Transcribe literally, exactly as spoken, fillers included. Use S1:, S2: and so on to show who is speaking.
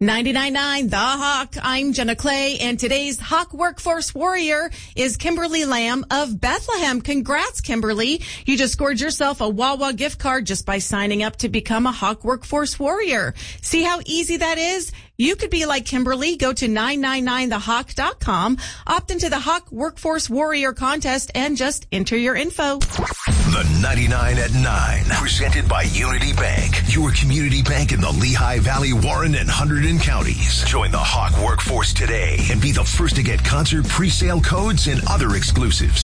S1: ninety-nine point nine The Hawk. I'm Jenna Clay, and today's Hawk Workforce Warrior is Kimberly Lamb of Bethlehem. Congrats, Kimberly. You just scored yourself a Wawa gift card just by signing up to become a Hawk Workforce Warrior. See how easy that is? You could be like Kimberly. Go to nine nine nine the hawk dot com, opt into the Hawk Workforce Warrior contest, and just enter your info.
S2: The ninety-nine at nine, presented by Unity Bank, your community bank in the Lehigh Valley, Warren, and Hunterdon counties. Join the Hawk Workforce today and be the first to get concert pre-sale codes and other exclusives.